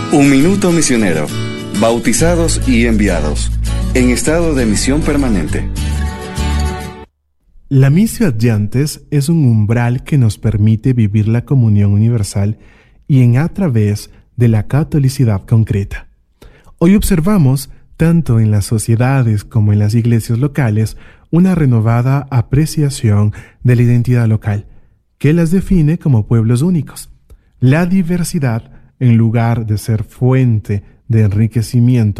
Un minuto misionero. Bautizados y enviados. En estado de misión permanente. La missio Adyentes es un umbral que nos permite vivir la comunión universal y a través de la catolicidad concreta. Hoy observamos, tanto en las sociedades como en las iglesias locales, una renovada apreciación de la identidad local, que las define como pueblos únicos. La diversidad, en lugar de ser fuente de enriquecimiento,